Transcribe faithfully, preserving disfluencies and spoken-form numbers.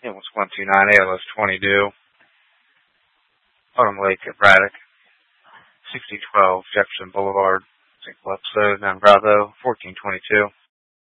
It was one two nine A L S twenty due. Autumn Lake at Braddock. sixty twelve Jefferson Boulevard. Single episode, nine Bravo, fourteen twenty-two.